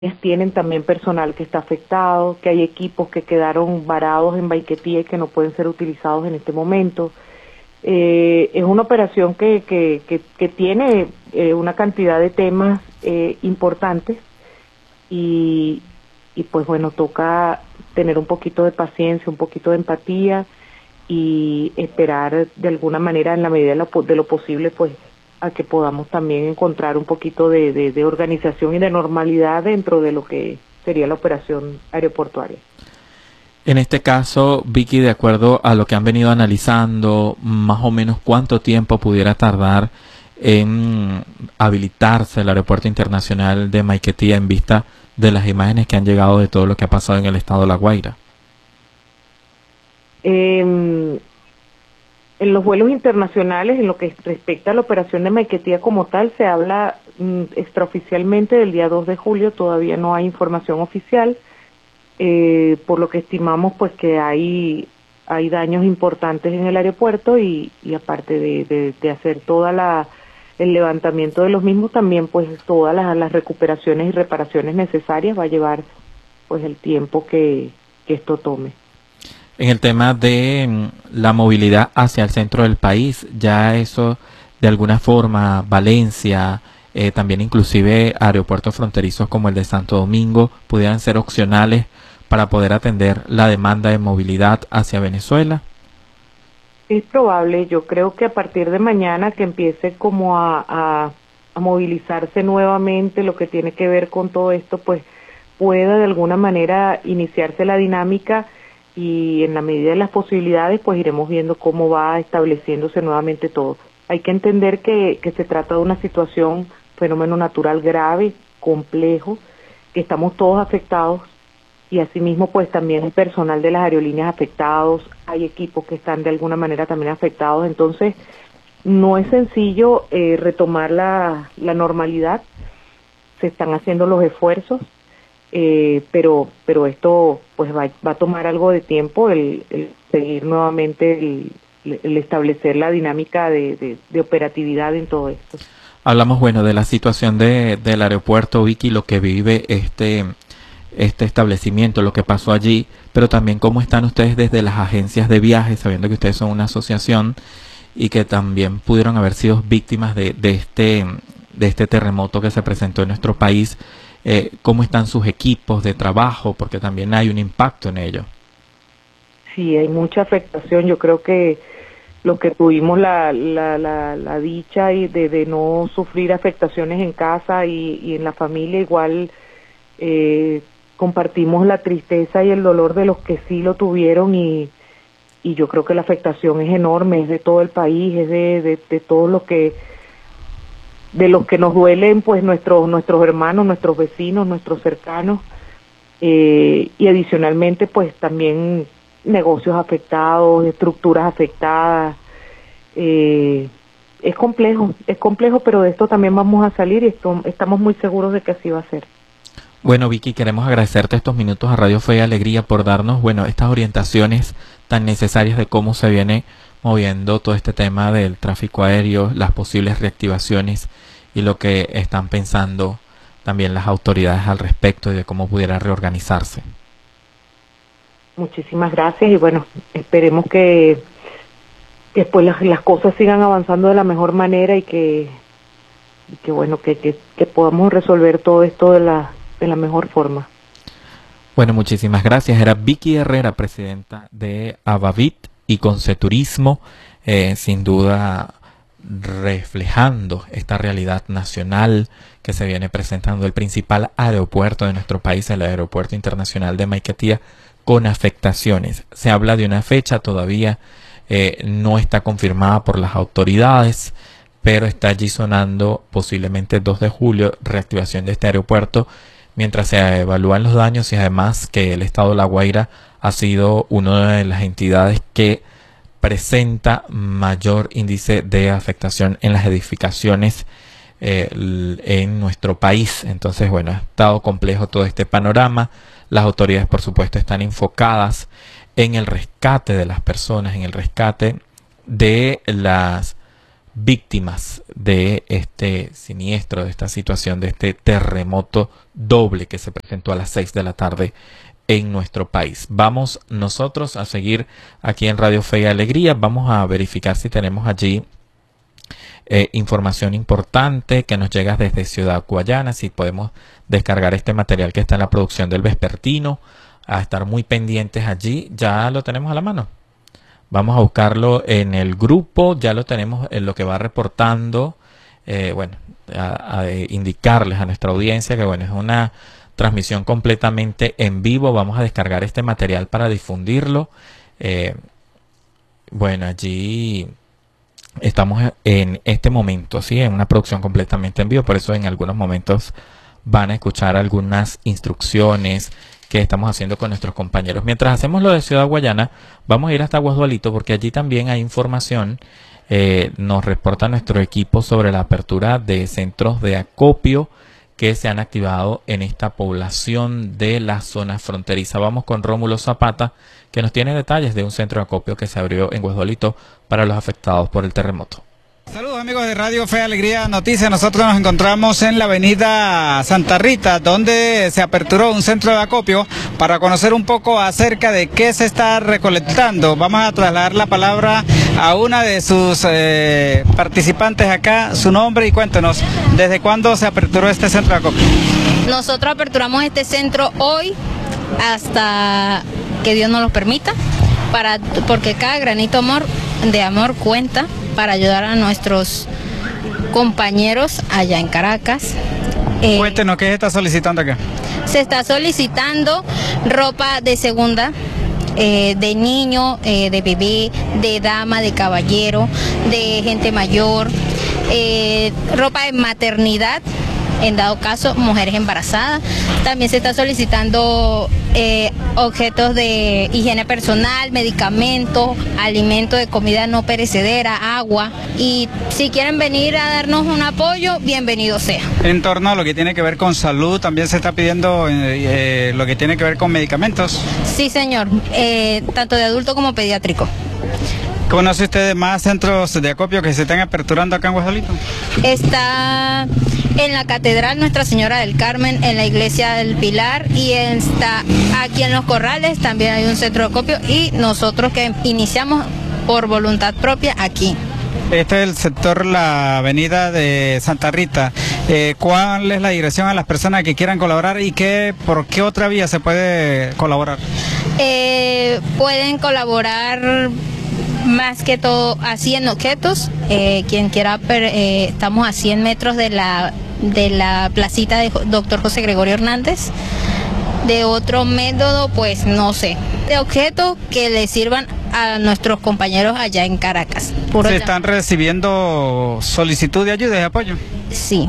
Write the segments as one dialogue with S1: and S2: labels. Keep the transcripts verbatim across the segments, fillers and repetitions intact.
S1: tienen también personal que está afectado, que hay equipos que quedaron varados en Maiquetía y que no pueden ser utilizados en este momento. Eh, es una operación que, que, que, que tiene eh, una cantidad de temas eh, importantes y, y pues bueno, toca tener un poquito de paciencia, un poquito de empatía y esperar de alguna manera, en la medida de lo, de lo posible, pues a que podamos también encontrar un poquito de, de, de organización y de normalidad dentro de lo que sería la operación aeroportuaria.
S2: En este caso, Vicky, de acuerdo a lo que han venido analizando, más o menos cuánto tiempo pudiera tardar en habilitarse el aeropuerto internacional de Maiquetía en vista de las imágenes que han llegado de todo lo que ha pasado en el estado de La Guaira.
S1: Eh, En los vuelos internacionales, en lo que respecta a la operación de Maiquetía como tal, se habla mm, extraoficialmente del día dos de julio, todavía no hay información oficial, eh, por lo que estimamos pues que hay hay daños importantes en el aeropuerto y, y aparte de, de, de hacer toda la el levantamiento de los mismos, también pues todas las, las recuperaciones y reparaciones necesarias va a llevar pues el tiempo que, que esto tome.
S2: En el tema de mm, la movilidad hacia el centro del país, ya eso de alguna forma, Valencia, eh, también inclusive aeropuertos fronterizos como el de Santo Domingo, pudieran ser opcionales para poder atender la demanda de movilidad hacia Venezuela.
S1: Es probable, yo creo que a partir de mañana que empiece como a, a, a movilizarse nuevamente lo que tiene que ver con todo esto, pues pueda de alguna manera iniciarse la dinámica y en la medida de las posibilidades pues iremos viendo cómo va estableciéndose nuevamente todo. Hay que entender que, que se trata de una situación, fenómeno natural grave, complejo, que estamos todos afectados y asimismo pues también el personal de las aerolíneas afectados, hay equipos que están de alguna manera también afectados, entonces no es sencillo eh, retomar la, la normalidad, se están haciendo los esfuerzos, Eh, pero pero esto pues va, va a tomar algo de tiempo el, el seguir nuevamente el, el establecer la dinámica de, de, de operatividad en todo esto.
S2: Hablamos, bueno, de la situación de, del aeropuerto, Vicky, lo que vive este, este establecimiento, lo que pasó allí, pero también cómo están ustedes desde las agencias de viajes, sabiendo que ustedes son una asociación y que también pudieron haber sido víctimas de, de, este, de este terremoto que se presentó en nuestro país. Eh, cómo están sus equipos de trabajo, porque también hay un impacto en ello.
S1: Sí, hay mucha afectación. Yo creo que los que tuvimos la, la, la, la dicha y de, de no sufrir afectaciones en casa y, y en la familia, igual eh, compartimos la tristeza y el dolor de los que sí lo tuvieron y, y yo creo que la afectación es enorme, es de todo el país, es de, de, de todos los que de los que nos duelen pues nuestros nuestros hermanos, nuestros vecinos, nuestros cercanos eh, y adicionalmente pues también negocios afectados, estructuras afectadas. Eh, es complejo, es complejo, pero de esto también vamos a salir y esto, estamos muy seguros de que así va a ser.
S2: Bueno, Vicky, queremos agradecerte estos minutos a Radio Fe y Alegría por darnos, bueno, estas orientaciones tan necesarias de cómo se viene moviendo todo este tema del tráfico aéreo, las posibles reactivaciones y lo que están pensando también las autoridades al respecto y de cómo pudiera reorganizarse.
S1: Muchísimas gracias y bueno, esperemos que, que después las, las cosas sigan avanzando de la mejor manera y que, y que bueno, que, que, que podamos resolver todo esto de la, de la mejor forma.
S2: Bueno, muchísimas gracias. Era Vicky Herrera, presidenta de Avavit y Conceturismo, eh, sin duda reflejando esta realidad nacional que se viene presentando el principal aeropuerto de nuestro país, el Aeropuerto Internacional de Maiquetía, con afectaciones. Se habla de una fecha, todavía eh, no está confirmada por las autoridades, pero está allí sonando posiblemente dos de julio, reactivación de este aeropuerto, mientras se evalúan los daños y además que el estado de La Guaira ha sido una de las entidades que presenta mayor índice de afectación en las edificaciones eh, en nuestro país. Entonces, bueno, ha estado complejo todo este panorama. Las autoridades, por supuesto, están enfocadas en el rescate de las personas, en el rescate de las víctimas de este siniestro, de esta situación, de este terremoto doble que se presentó a las seis de la tarde en nuestro país. Vamos nosotros a seguir aquí en Radio Fe y Alegría. Vamos a verificar si tenemos allí eh, información importante que nos llega desde Ciudad Guayana, si podemos descargar este material que está en la producción del Vespertino, a estar muy pendientes allí. Ya lo tenemos a la mano. Vamos a buscarlo en el grupo, ya lo tenemos en lo que va reportando, eh, bueno, a, a indicarles a nuestra audiencia que bueno, es una transmisión completamente en vivo. Vamos a descargar este material para difundirlo. Eh, bueno, allí estamos en este momento, ¿sí? En una producción completamente en vivo, por eso en algunos momentos van a escuchar algunas instrucciones que estamos haciendo con nuestros compañeros. Mientras hacemos lo de Ciudad Guayana, vamos a ir hasta Guasdualito porque allí también hay información. Eh, nos reporta nuestro equipo sobre la apertura de centros de acopio que se han activado en esta población de la zona fronteriza. Vamos con Rómulo Zapata, que nos tiene detalles de un centro de acopio que se abrió en Guasdualito para los afectados por el terremoto.
S3: Saludos amigos de Radio Fe Alegría Noticias. Nosotros nos encontramos en la avenida Santa Rita, donde se aperturó un centro de acopio para conocer un poco acerca de qué se está recolectando. Vamos a trasladar la palabra a una de sus eh, participantes acá, su nombre y cuéntenos, ¿desde cuándo se aperturó este centro de acopio?
S4: Nosotros aperturamos este centro hoy hasta que Dios nos lo permita, para, porque cada granito amor, de amor cuenta para ayudar a nuestros compañeros allá en Caracas.
S3: Eh, Cuéntenos, ¿qué se está solicitando acá?
S4: Se está solicitando ropa de segunda, eh, de niño, eh, de bebé, de dama, de caballero, de gente mayor, eh, ropa de maternidad, en dado caso, mujeres embarazadas. También se está solicitando eh, objetos de higiene personal, medicamentos, alimentos de comida no perecedera, agua. Y si quieren venir a darnos un apoyo, bienvenido sea.
S3: En torno a lo que tiene que ver con salud, también se está pidiendo eh, eh, lo que tiene que ver con medicamentos.
S4: Sí, señor, eh, tanto de adulto como pediátrico.
S3: ¿Conoce usted más centros de acopio que se están aperturando acá en Guasdualito?
S4: Está en la Catedral Nuestra Señora del Carmen, en la Iglesia del Pilar, y está aquí en Los Corrales también hay un centro de acopio, y nosotros que iniciamos por voluntad propia aquí.
S3: Este es el sector, la avenida de Santa Rita. Eh, ¿Cuál es la dirección a las personas que quieran colaborar y qué, por qué otra vía se puede colaborar?
S4: Eh, pueden colaborar más que todo así en objetos, eh, quien quiera, eh, estamos a cien metros de la, de la placita de doctor José Gregorio Hernández. De otro método, pues no sé, de objetos que le sirvan a nuestros compañeros allá en Caracas.
S3: Puro ¿Se están recibiendo solicitud de ayuda y de apoyo?
S4: Sí,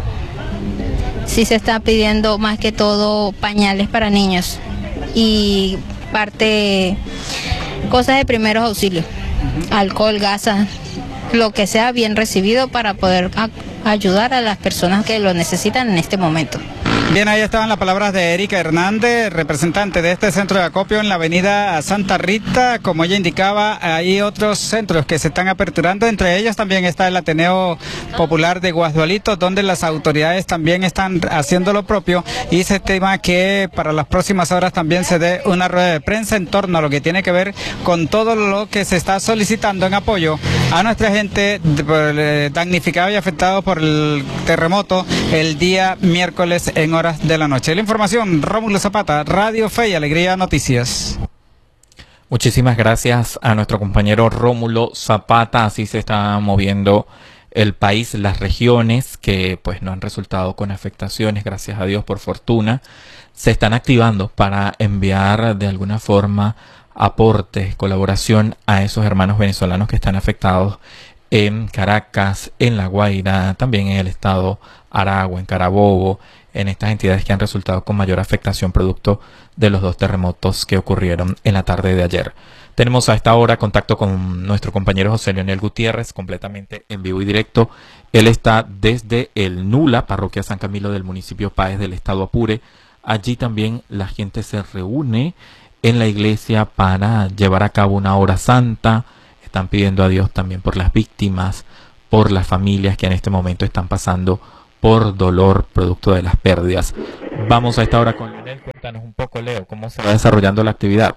S4: sí se está pidiendo más que todo pañales para niños y parte, cosas de primeros auxilios. Alcohol, gasa, lo que sea bien recibido para poder ayudar a las personas que lo necesitan en este momento.
S3: Bien, ahí estaban las palabras de Erika Hernández, representante de este centro de acopio en la avenida Santa Rita. Como ella indicaba, hay otros centros que se están aperturando, entre ellos también está el Ateneo Popular de Guasdualito, donde las autoridades también están haciendo lo propio, y se estima que para las próximas horas también se dé una rueda de prensa en torno a lo que tiene que ver con todo lo que se está solicitando en apoyo a nuestra gente damnificada y afectada por el terremoto el día miércoles en horas de la noche. La información, Rómulo Zapata, Radio Fe y Alegría Noticias.
S2: Muchísimas gracias a nuestro compañero Rómulo Zapata. Así se está moviendo el país, las regiones que pues no han resultado con afectaciones, gracias a Dios, por fortuna, se están activando para enviar de alguna forma aportes, colaboración a esos hermanos venezolanos que están afectados en Caracas, en La Guaira, también en el estado Aragua, en Carabobo, en estas entidades que han resultado con mayor afectación producto de los dos terremotos que ocurrieron en la tarde de ayer. Tenemos a esta hora contacto con nuestro compañero José Leonel Gutiérrez, completamente en vivo y directo. Él está desde el Nula, parroquia San Camilo del municipio Páez del estado Apure. Allí también la gente se reúne en la iglesia para llevar a cabo una hora santa. Están pidiendo a Dios también por las víctimas, por las familias que en este momento están pasando por dolor producto de las pérdidas. Vamos a esta hora con Leonel. Cuéntanos un poco, Leo, cómo se va desarrollando la actividad.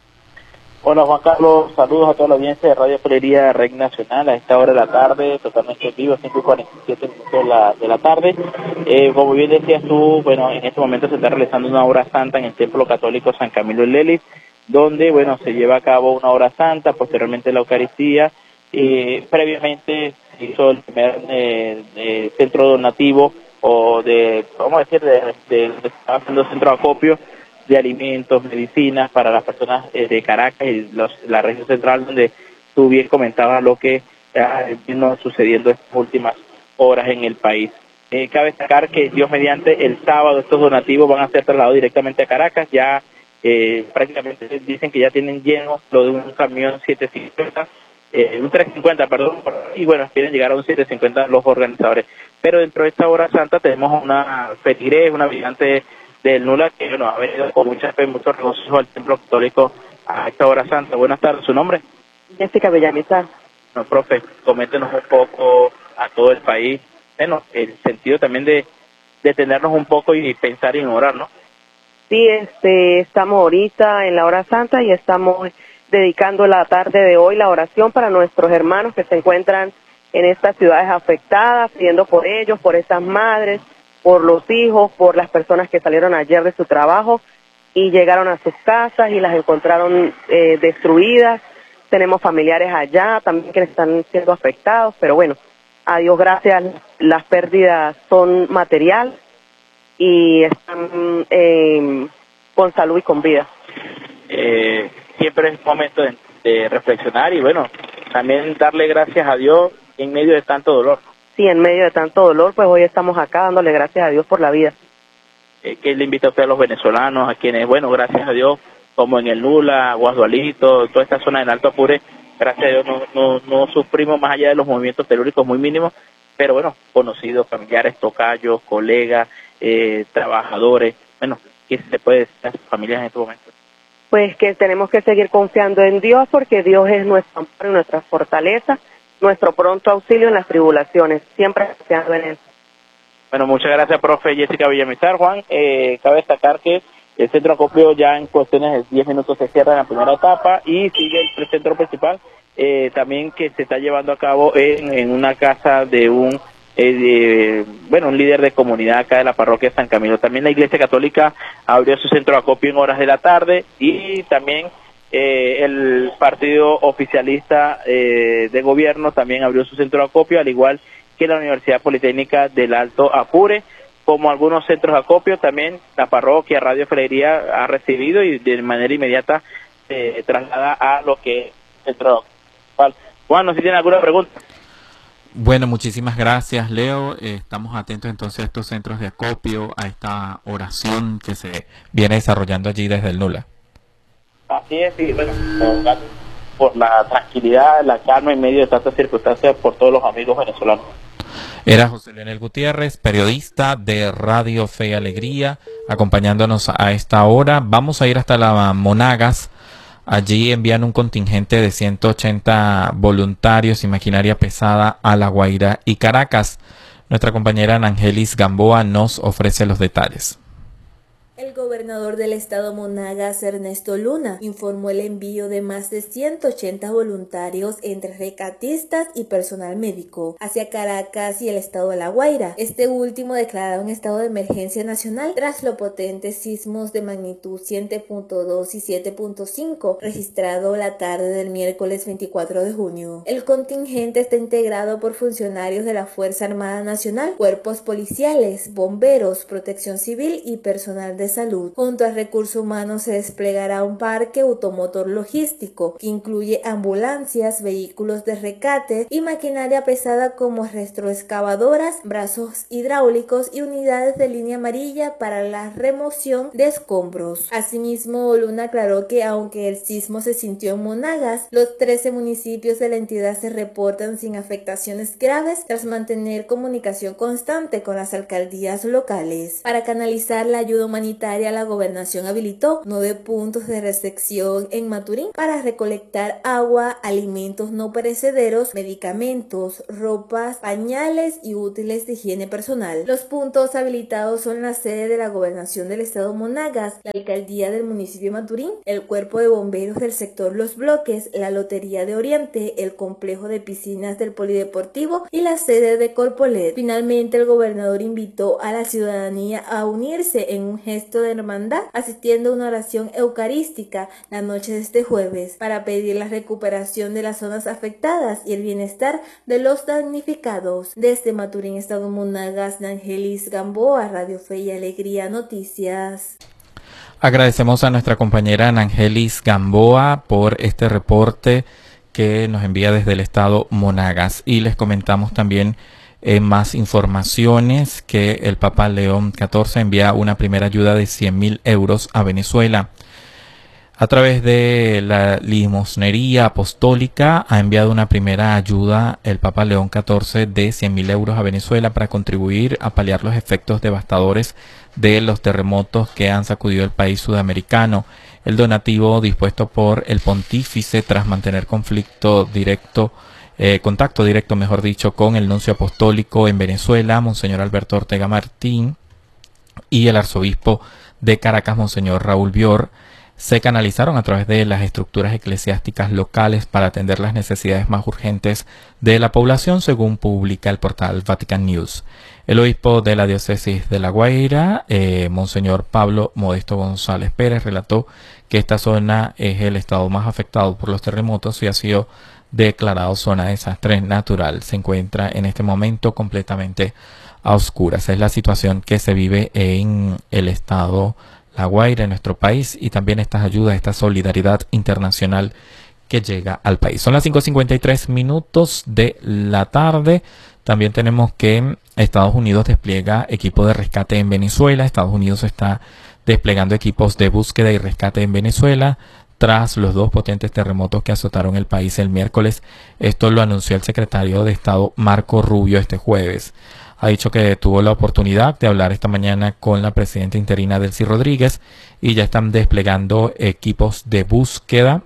S5: Hola Juan Carlos, saludos a toda la audiencia de Radio Flería Red Nacional a esta hora de la tarde, totalmente en vivo, cinco y cuarenta y siete minutos de la, de la tarde. Eh, como bien decías tú, bueno, en este momento se está realizando una hora santa en el Templo Católico San Camilo en Lelis, donde, bueno, se lleva a cabo una hora santa, posteriormente la Eucaristía, eh, previamente se hizo el primer eh, eh, centro donativo, o de, vamos a decir, de, de, de estaba haciendo centro de acopio de alimentos, medicinas para las personas eh, de Caracas y los, la región central, donde tú bien comentabas lo que eh, vino sucediendo estas últimas horas en el país. Eh, cabe destacar que Dios mediante el sábado estos donativos van a ser trasladados directamente a Caracas. Ya eh, prácticamente dicen que ya tienen lleno lo de un camión setecientos cincuenta, eh, un trescientos cincuenta, perdón, y bueno, quieren llegar a un setecientos cincuenta los organizadores. Pero dentro de esta hora santa tenemos una feligrés, una vigilante del Nula, que bueno, ha venido con mucha fe, mucho regocijo al Templo Católico a esta hora santa. Buenas tardes, ¿su nombre?
S6: Jessica Villamizar.
S5: No, profe, coméntenos un poco a todo el país, bueno, el sentido también de detenernos un poco y pensar y orar, ¿no?
S6: Sí, este, estamos ahorita en la hora santa y estamos dedicando la tarde de hoy la oración para nuestros hermanos que se encuentran en estas ciudades afectadas, pidiendo por ellos, por esas madres, por los hijos, por las personas que salieron ayer de su trabajo y llegaron a sus casas y las encontraron eh, destruidas. Tenemos familiares allá también que están siendo afectados, pero bueno, a Dios gracias, las pérdidas son material y están eh, con salud y con vida.
S5: Eh, siempre es momento de, de reflexionar y bueno, también darle gracias a Dios en medio de tanto dolor.
S6: Sí, en medio de tanto dolor, pues hoy estamos acá dándole gracias a Dios por la vida.
S5: Eh, ¿Qué le invita a usted a los venezolanos, a quienes, bueno, gracias a Dios, como en el Nula, Guasdualito, toda esta zona del Alto Apure, gracias a Dios no, no, no sufrimos más allá de los movimientos telúricos muy mínimos, pero bueno, conocidos, familiares, tocayos, colegas, eh, trabajadores, bueno, ¿qué se puede decir a sus familias en este momento?
S6: Pues que tenemos que seguir confiando en Dios porque Dios es nuestro amparo y nuestra fortaleza, nuestro pronto auxilio en las tribulaciones, siempre confiando en Él.
S5: Bueno, muchas gracias, profe Jessica Villamizar. Juan, eh, cabe destacar que el centro acopio ya en cuestiones de diez minutos se cierra en la primera etapa y sigue el centro principal, eh, también que se está llevando a cabo en, en una casa de un, eh, de, bueno, un líder de comunidad acá de la parroquia de San Camilo. También la Iglesia Católica abrió su centro de acopio en horas de la tarde y también Eh, el partido oficialista eh, de gobierno también abrió su centro de acopio, al igual que la Universidad Politécnica del Alto Apure, como algunos centros de acopio, también la parroquia Radio Flería ha recibido y de manera inmediata eh, traslada a lo que es el centro de acopio. Juan, no sé si tiene alguna pregunta.
S2: Bueno, muchísimas gracias, Leo. Eh, estamos atentos entonces a estos centros de acopio, a esta oración que se viene desarrollando allí desde el Nula.
S5: Así es, y bueno, por la tranquilidad, la calma en medio de tantas circunstancias por todos los amigos venezolanos.
S2: Era José Leonel Gutiérrez, periodista de Radio Fe y Alegría, acompañándonos a esta hora. Vamos a ir hasta la Monagas. Allí envían un contingente de ciento ochenta voluntarios y maquinaria pesada a La Guaira y Caracas. Nuestra compañera Angelis Gamboa nos ofrece los detalles.
S7: El gobernador del estado Monagas, Ernesto Luna, informó el envío de más de ciento ochenta voluntarios entre rescatistas y personal médico hacia Caracas y el estado de La Guaira. Este último declarado un estado de emergencia nacional tras los potentes sismos de magnitud siete punto dos y siete punto cinco registrado la tarde del miércoles veinticuatro de junio. El contingente está integrado por funcionarios de la Fuerza Armada Nacional, cuerpos policiales, bomberos, protección civil y personal de salud. Junto a recursos humanos se desplegará un parque automotor logístico que incluye ambulancias, vehículos de rescate y maquinaria pesada como retroexcavadoras, brazos hidráulicos y unidades de línea amarilla para la remoción de escombros. Asimismo, Luna aclaró que aunque el sismo se sintió en Monagas, los trece municipios de la entidad se reportan sin afectaciones graves tras mantener comunicación constante con las alcaldías locales. Para canalizar la ayuda humanitaria sanitaria, la gobernación habilitó nueve puntos de recepción en Maturín para recolectar agua, alimentos no perecederos, medicamentos, ropas, pañales y útiles de higiene personal. Los puntos habilitados son la sede de la gobernación del estado Monagas, la alcaldía del municipio de Maturín, el cuerpo de bomberos del sector Los Bloques, la Lotería de Oriente, el complejo de piscinas del Polideportivo y la sede de Corpolet. Finalmente, el gobernador invitó a la ciudadanía a unirse en un gesto de hermandad, asistiendo a una oración eucarística la noche de este jueves para pedir la recuperación de las zonas afectadas y el bienestar de los damnificados. Desde Maturín, estado Monagas, Nangelis Gamboa, Radio Fe y Alegría Noticias.
S2: Agradecemos a nuestra compañera Nangelis Gamboa por este reporte que nos envía desde el estado Monagas, y les comentamos también eh, más informaciones que el Papa León catorce envía una primera ayuda de cien mil euros a Venezuela. A través de la limosnería apostólica ha enviado una primera ayuda el Papa León catorce de cien mil euros a Venezuela para contribuir a paliar los efectos devastadores de los terremotos que han sacudido el país sudamericano. El donativo dispuesto por el pontífice tras mantener conflicto directo, eh, contacto directo, mejor dicho, con el nuncio apostólico en Venezuela, Monseñor Alberto Ortega Martín, y el arzobispo de Caracas, Monseñor Raúl Bior, se canalizaron a través de las estructuras eclesiásticas locales para atender las necesidades más urgentes de la población, según publica el portal Vatican News. El obispo de la diócesis de La Guaira, eh, Monseñor Pablo Modesto González Pérez, relató que esta zona es el estado más afectado por los terremotos y ha sido declarado zona de desastre natural. Se encuentra en este momento completamente a oscuras. Es la situación que se vive en el estado La Guaira, en nuestro país, y también estas ayudas, esta solidaridad internacional que llega al país. Son las cinco cincuenta y tres minutos de la tarde. También tenemos que Estados Unidos despliega equipo de rescate en Venezuela. Estados Unidos está desplegando equipos de búsqueda y rescate en Venezuela tras los dos potentes terremotos que azotaron el país el miércoles. Esto lo anunció el secretario de Estado Marco Rubio este jueves. Ha dicho que tuvo la oportunidad de hablar esta mañana con la presidenta interina Delcy Rodríguez y ya están desplegando equipos de búsqueda,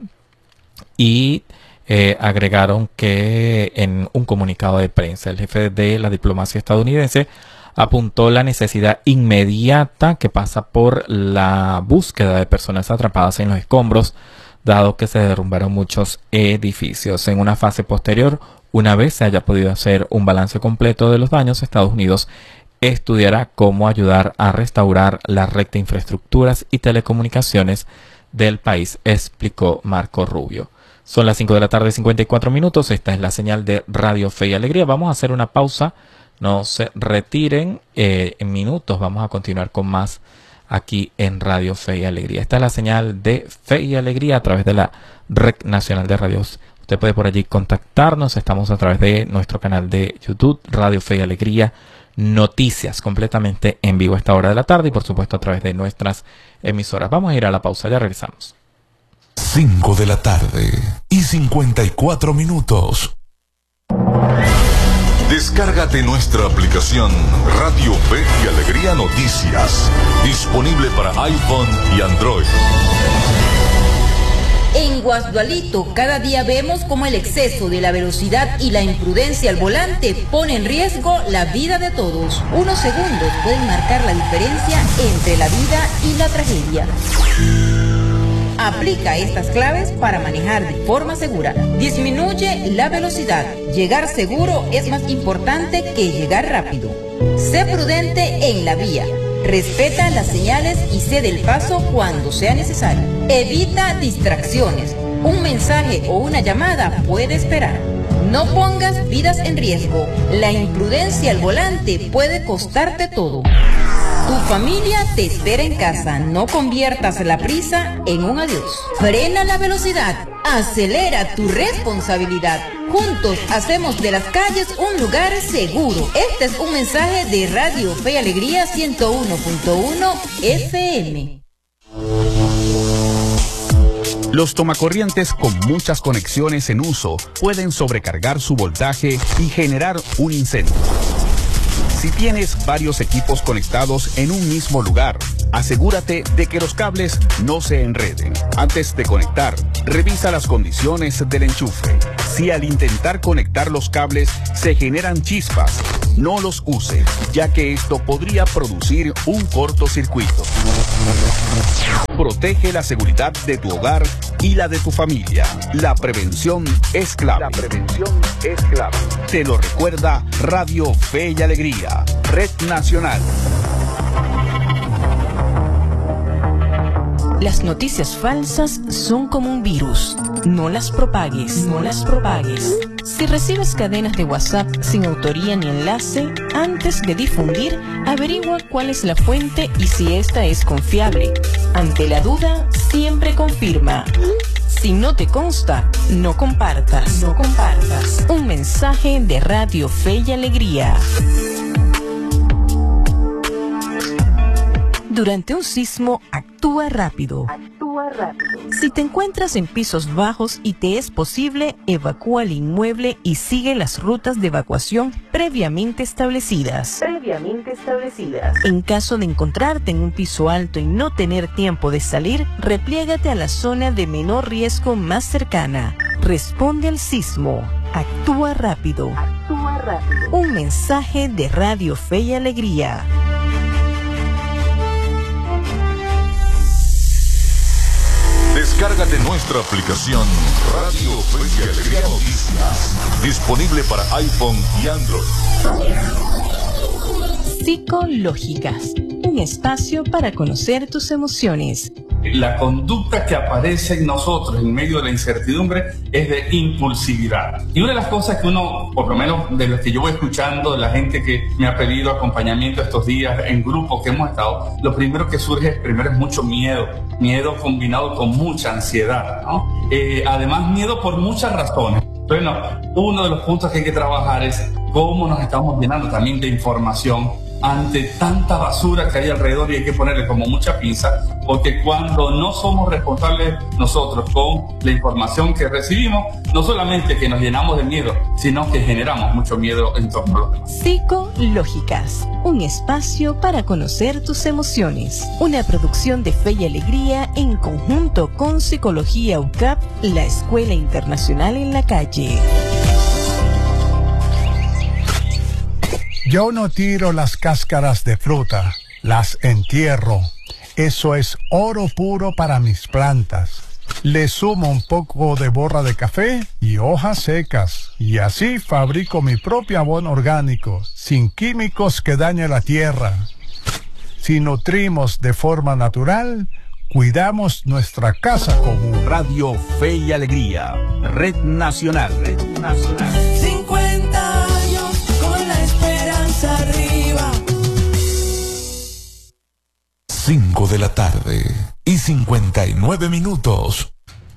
S2: y eh, agregaron que en un comunicado de prensa el jefe de la diplomacia estadounidense apuntó la necesidad inmediata que pasa por la búsqueda de personas atrapadas en los escombros, dado que se derrumbaron muchos edificios. En una fase posterior, una vez se haya podido hacer un balance completo de los daños, Estados Unidos estudiará cómo ayudar a restaurar la red de infraestructuras y telecomunicaciones del país, explicó Marco Rubio. Son las cinco de la tarde, cincuenta y cuatro minutos. Esta es la señal de Radio Fe y Alegría. Vamos a hacer una pausa. No se retiren. Eh, en minutos vamos a continuar con más aquí en Radio Fe y Alegría. Esta es la señal de Fe y Alegría a través de la Red Nacional de Radios. Usted puede por allí contactarnos. Estamos a través de nuestro canal de YouTube, Radio Fe y Alegría Noticias, completamente en vivo a esta hora de la tarde, y por supuesto a través de nuestras emisoras. Vamos a ir a la pausa, ya regresamos.
S8: cinco de la tarde y cincuenta y cuatro minutos. Descárgate nuestra aplicación Radio Fe y Alegría Noticias, disponible para iPhone y Android.
S9: En Guasdualito, cada día vemos cómo el exceso de la velocidad y la imprudencia al volante pone en riesgo la vida de todos. Unos segundos pueden marcar la diferencia entre la vida y la tragedia. Aplica estas claves para manejar de forma segura. Disminuye la velocidad. Llegar seguro es más importante que llegar rápido. Sé prudente en la vía. Respeta las señales y cede el paso cuando sea necesario. Evita distracciones. Un mensaje o una llamada puede esperar. No pongas vidas en riesgo. La imprudencia al volante puede costarte todo. Tu familia te espera en casa. No conviertas la prisa en un adiós. Frena la velocidad. Acelera tu responsabilidad. Juntos hacemos de las calles un lugar seguro. Este es un mensaje de Radio Fe y Alegría ciento uno punto uno F M.
S10: Los tomacorrientes con muchas conexiones en uso pueden sobrecargar su voltaje y generar un incendio. Si tienes varios equipos conectados en un mismo lugar, asegúrate de que los cables no se enreden. Antes de conectar, revisa las condiciones del enchufe. Si al intentar conectar los cables se generan chispas, no los use, ya que esto podría producir un cortocircuito. Protege la seguridad de tu hogar y la de tu familia. La prevención es clave. La prevención es clave. Te lo recuerda Radio Fe y Alegría, Red Nacional.
S11: Las noticias falsas son como un virus. No las propagues, no las propagues. Si recibes cadenas de WhatsApp sin autoría ni enlace, antes de difundir, averigua cuál es la fuente y si esta es confiable. Ante la duda, siempre confirma. Si no te consta, no compartas, no compartas. Un mensaje de Radio Fe y Alegría. Durante un sismo, actúa rápido. Actúa rápido. Si te encuentras en pisos bajos y te es posible, evacúa el inmueble y sigue las rutas de evacuación previamente establecidas. Previamente establecidas. En caso de encontrarte en un piso alto y no tener tiempo de salir, repliégate a la zona de menor riesgo más cercana. Responde al sismo. Actúa rápido. Actúa rápido. Un mensaje de Radio Fe y Alegría.
S8: Descárgate nuestra aplicación Radio Fe y Alegría Noticias, disponible para iPhone y Android.
S11: Psicológicas, un espacio para conocer tus emociones.
S12: La conducta que aparece en nosotros en medio de la incertidumbre es de impulsividad. Y una de las cosas que uno, por lo menos de lo que yo voy escuchando, de la gente que me ha pedido acompañamiento estos días en grupos que hemos estado, lo primero que surge primero es mucho miedo. Miedo combinado con mucha ansiedad, ¿no? Eh, además, miedo por muchas razones. Bueno, uno de los puntos que hay que trabajar es cómo nos estamos llenando también de información ante tanta basura que hay alrededor, y hay que ponerle como mucha pinza, porque cuando no somos responsables nosotros con la información que recibimos, no solamente que nos llenamos de miedo, sino que generamos mucho miedo en torno a los demás.
S11: Psicológicas, un espacio para conocer tus emociones. Una producción de Fe y Alegría en conjunto con Psicología U C A P, la Escuela Internacional en la Calle.
S13: Yo no tiro las cáscaras de fruta, las entierro. Eso es oro puro para mis plantas. Le sumo un poco de borra de café y hojas secas. Y así fabrico mi propio abono orgánico, sin químicos que dañen la tierra. Si nutrimos de forma natural, cuidamos nuestra casa común.
S10: Radio Fe y Alegría, Red Nacional. Red Nacional.
S14: cincuenta años con la esperanza arriba.
S8: cinco de la tarde y cincuenta y nueve minutos.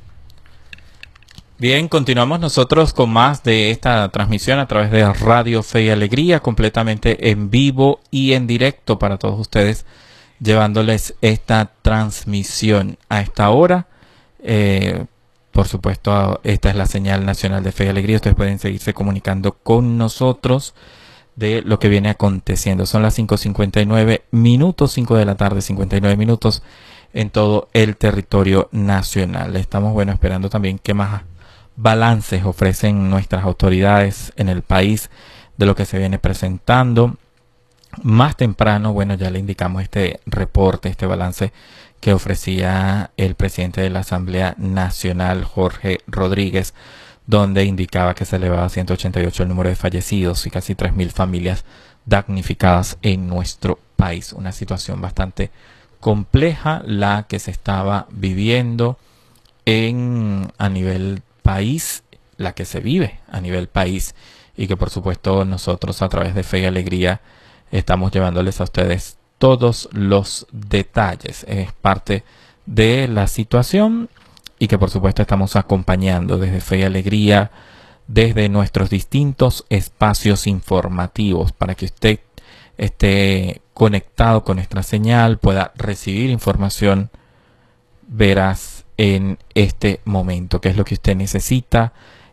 S2: Bien, continuamos nosotros con más de esta transmisión a través de Radio Fe y Alegría, completamente en vivo y en directo para todos ustedes, llevándoles esta transmisión a esta hora. Eh, por supuesto, esta es la señal nacional de Fe y Alegría. Ustedes pueden seguirse comunicando con nosotros de lo que viene aconteciendo. Son las cinco cincuenta y nueve minutos, cinco de la tarde, cincuenta y nueve minutos en todo el territorio nacional. Estamos, bueno, esperando también qué más balances ofrecen nuestras autoridades en el país de lo que se viene presentando. Más temprano, bueno, ya le indicamos este reporte, este balance que ofrecía el presidente de la Asamblea Nacional, Jorge Rodríguez, donde indicaba que se elevaba a ciento ochenta y ocho el número de fallecidos y casi tres mil familias damnificadas en nuestro país. Una situación bastante compleja la que se estaba viviendo en a nivel país, la que se vive a nivel país, y que por supuesto nosotros a través de Fe y Alegría estamos llevándoles a ustedes todos los detalles. Es parte de la situación y que por supuesto estamos acompañando desde Fe y Alegría, desde nuestros distintos espacios informativos, para que usted esté conectado con nuestra señal, pueda recibir información veraz en este momento, que es lo que usted necesita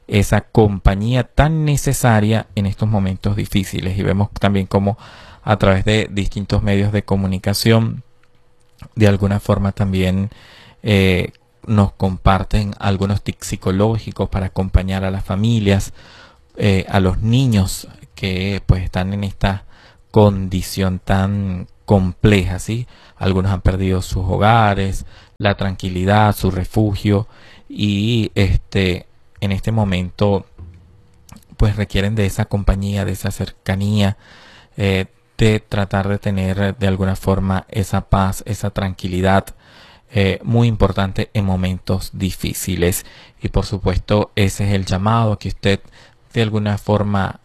S2: esa compañía tan necesaria en estos momentos difíciles. Y vemos también cómo a través de distintos medios de comunicación, de alguna forma también eh, nos comparten algunos tips psicológicos para acompañar a las familias, eh, a los niños que pues están en esta condición tan compleja, ¿sí? Algunos han perdido sus hogares, la tranquilidad, su refugio, y este en este momento pues requieren de esa compañía, de esa cercanía, eh, de tratar de tener de alguna forma esa paz, esa tranquilidad, eh, muy importante en momentos difíciles. Y por supuesto ese es el llamado, que usted de alguna forma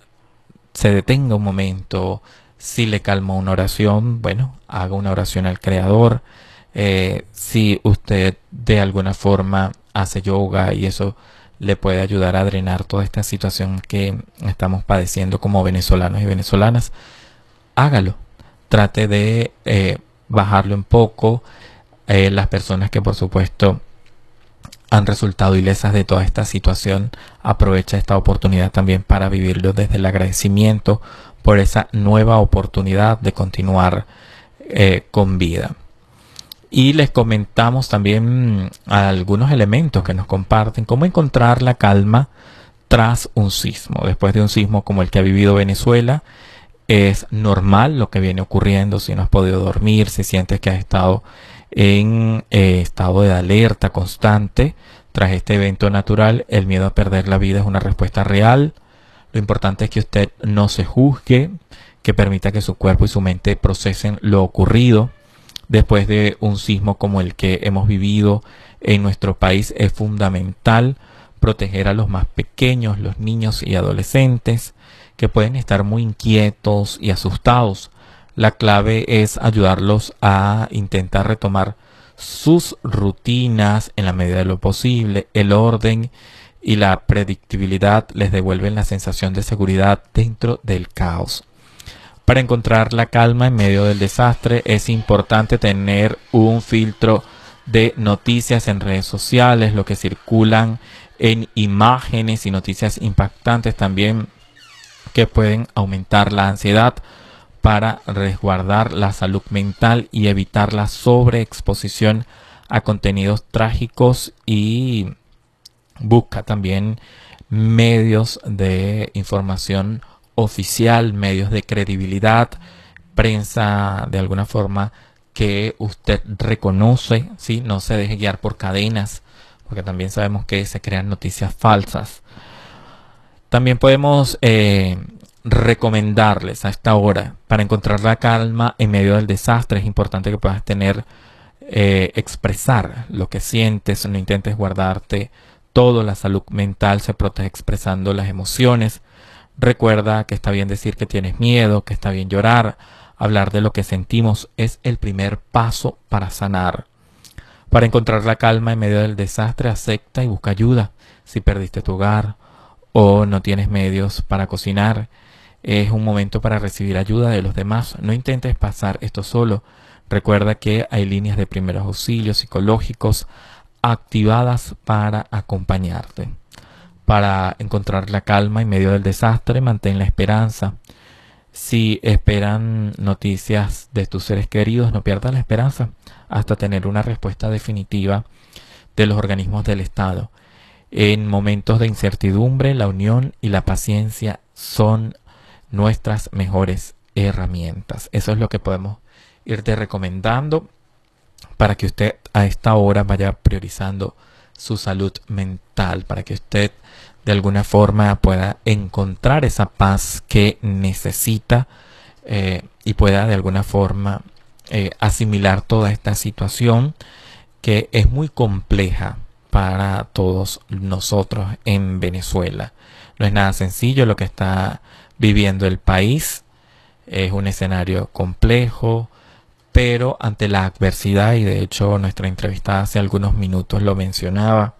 S2: se detenga un momento. Si le calma una oración, bueno, haga una oración al Creador. Eh, si usted de alguna forma hace yoga y eso le puede ayudar a drenar toda esta situación que estamos padeciendo como venezolanos y venezolanas, hágalo. Trate de eh, bajarlo un poco. Eh, las personas que por supuesto han resultado ilesas de toda esta situación, aprovecha esta oportunidad también para vivirlo desde el agradecimiento por esa nueva oportunidad de continuar eh, con vida. Y les comentamos también algunos elementos que nos comparten, cómo encontrar la calma tras un sismo. Después de un sismo como el que ha vivido Venezuela, es normal lo que viene ocurriendo. Si no has podido dormir, si sientes que has estado en eh, estado de alerta constante tras este evento natural, el miedo a perder la vida es una respuesta real. Lo importante es que usted no se juzgue, que permita que su cuerpo y su mente procesen lo ocurrido. Después de un sismo como el que hemos vivido en nuestro país, es fundamental proteger a los más pequeños, los niños y adolescentes, que pueden estar muy inquietos y asustados. La clave es ayudarlos a intentar retomar sus rutinas en la medida de lo posible. El orden y la predictibilidad les devuelven la sensación de seguridad dentro del caos. Para encontrar la calma en medio del desastre es importante tener un filtro de noticias en redes sociales, lo que circulan en imágenes y noticias impactantes también que pueden aumentar la ansiedad, para resguardar la salud mental y evitar la sobreexposición a contenidos trágicos. Y busca también medios de información oficial, medios de credibilidad, prensa de alguna forma que usted reconoce, ¿sí? No se deje guiar por cadenas, porque también sabemos que se crean noticias falsas. También podemos eh, recomendarles a esta hora, para encontrar la calma en medio del desastre, es importante que puedas tener, eh, expresar lo que sientes. No intentes guardarte todo. La salud mental se protege expresando las emociones. Recuerda que está bien decir que tienes miedo, que está bien llorar. Hablar de lo que sentimos es el primer paso para sanar. Para encontrar la calma en medio del desastre, acepta y busca ayuda. Si perdiste tu hogar o no tienes medios para cocinar, es un momento para recibir ayuda de los demás. No intentes pasar esto solo. Recuerda que hay líneas de primeros auxilios psicológicos activadas para acompañarte. Para encontrar la calma en medio del desastre, mantén la esperanza. Si esperan noticias de tus seres queridos, no pierdas la esperanza hasta tener una respuesta definitiva de los organismos del Estado. En momentos de incertidumbre, la unión y la paciencia son nuestras mejores herramientas. Eso es lo que podemos irte recomendando para que usted a esta hora vaya priorizando su salud mental, para que usted de alguna forma pueda encontrar esa paz que necesita eh, y pueda de alguna forma eh, asimilar toda esta situación que es muy compleja para todos nosotros en Venezuela. No es nada sencillo lo que está viviendo el país. Es un escenario complejo, pero ante la adversidad, y de hecho nuestra entrevistada hace algunos minutos lo mencionaba,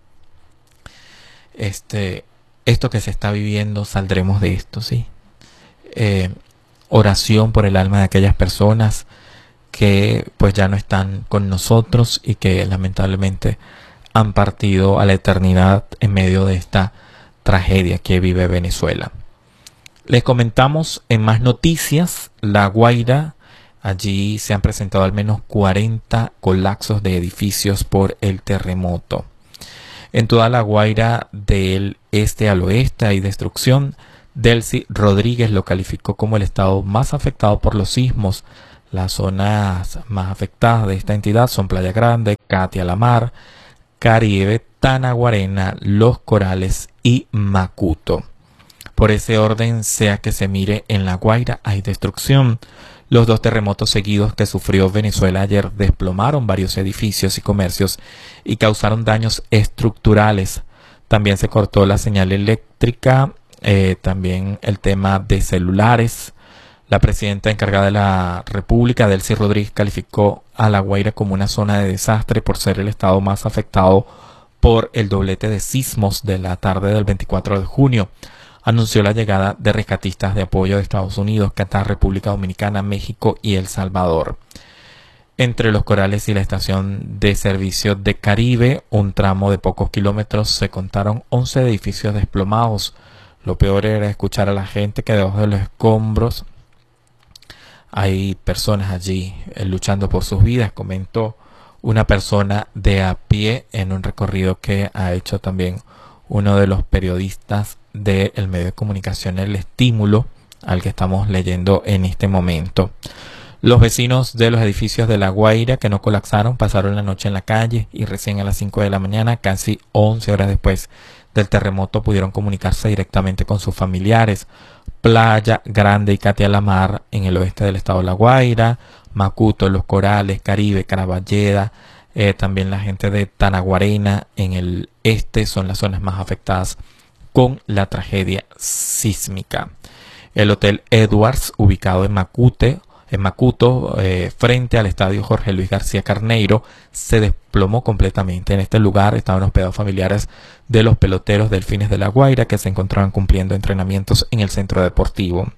S2: este, esto que se está viviendo, saldremos de esto, ¿sí? Eh, oración por el alma de aquellas personas que pues ya no están con nosotros y que lamentablemente han partido a la eternidad en medio de esta tragedia que vive Venezuela. Les comentamos en más noticias, La Guaira, allí se han presentado al menos cuarenta colapsos de edificios por el terremoto. En toda La Guaira, del este al oeste, hay destrucción. Delcy Rodríguez lo calificó como el estado más afectado por los sismos. Las zonas más afectadas de esta entidad son Playa Grande, Catia La Mar, Caribe, Tanaguarena, Los Corales y Macuto. Por ese orden, sea que se mire, en La Guaira hay destrucción. Los dos terremotos seguidos que sufrió Venezuela ayer desplomaron varios edificios y comercios y causaron daños estructurales. También se cortó la señal eléctrica, eh, también el tema de celulares. La presidenta encargada de la República, Delcy Rodríguez, calificó a La Guaira como una zona de desastre por ser el estado más afectado por el doblete de sismos de la tarde del veinticuatro de junio. Anunció la llegada de rescatistas de apoyo de Estados Unidos, Qatar, República Dominicana, México y El Salvador. Entre Los Corales y la estación de servicio de Caribe, un tramo de pocos kilómetros, se contaron once edificios desplomados. Lo peor era escuchar a la gente que debajo de los escombros hay personas allí eh, luchando por sus vidas, comentó una persona de a pie en un recorrido que ha hecho también uno de los periodistas del medio de comunicación El Estímulo, al que estamos leyendo en este momento. Los vecinos de los edificios de La Guaira que no colapsaron pasaron la noche en la calle y recién a las cinco de la mañana, casi once horas después del terremoto, pudieron comunicarse directamente con sus familiares. Playa Grande y Catia La Mar en el oeste del estado de La Guaira, Macuto, Los Corales, Caribe, Caraballeda, eh, también la gente de Tanaguarena en el este son las zonas más afectadas con la tragedia sísmica. El Hotel Edwards, ubicado en Macute, en Macuto, eh, frente al estadio Jorge Luis García Carneiro, se desplomó completamente. En este lugar estaban hospedados familiares de los peloteros Delfines de La Guaira que se encontraban cumpliendo entrenamientos en el centro deportivo.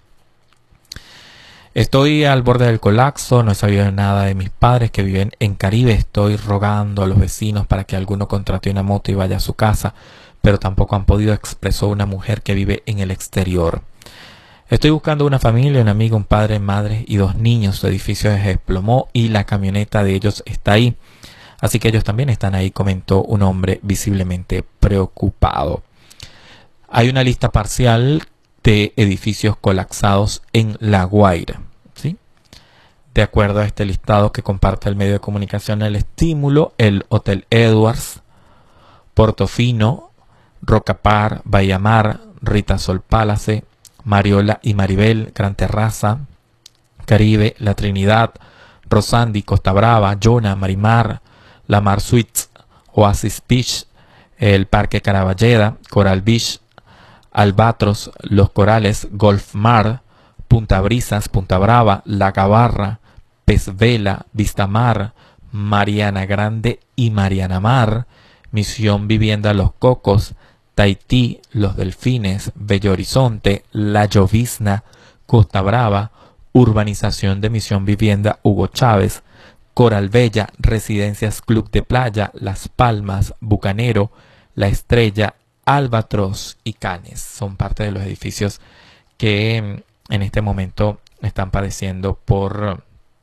S2: Estoy al borde del colapso, no he sabido nada de mis padres que viven en Caribe. Estoy rogando a los vecinos para que alguno contrate una moto y vaya a su casa, pero tampoco han podido, expresó una mujer que vive en el exterior. Estoy buscando una familia, un amigo, un padre, madre y dos niños. Su edificio se desplomó y la camioneta de ellos está ahí. Así que ellos también están ahí, comentó un hombre visiblemente preocupado. Hay una lista parcial de edificios colapsados en La Guaira, ¿sí? De acuerdo a este listado que comparte el medio de comunicación El Estímulo, el Hotel Edwards, Portofino, Rocapar, Bayamar, Ritasol Palace, Mariola y Maribel, Gran Terraza, Caribe, La Trinidad, Rosandi, Costa Brava, Yona, Marimar, La Mar Suites, Oasis Beach, el Parque Caraballeda, Coral Beach, Albatros, Los Corales, Golf Mar, Punta Brisas, Punta Brava, La Gabarra, Pez Vela, Vistamar, Mariana Grande y Mariana Mar, Misión Vivienda Los Cocos, Tahití, Los Delfines, Bello Horizonte, La Llovizna, Costa Brava, Urbanización de Misión Vivienda Hugo Chávez, Coral Bella, Residencias Club de Playa, Las Palmas, Bucanero, La Estrella, Albatros y Canes. Son parte de los edificios que en este momento están padeciendo por